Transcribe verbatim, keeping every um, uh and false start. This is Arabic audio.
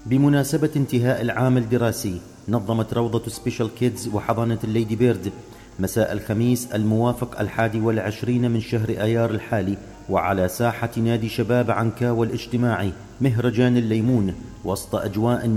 بمناسبة انتهاء العام الدراسي، نظمت روضة سبيشال كيدز وحضانة الليدي بيرد مساء الخميس الموافق الحادي والعشرين من شهر آيار الحالي، وعلى ساحة نادي شباب عنكاوى الاجتماعي، مهرجان الليمون، وسط أجواء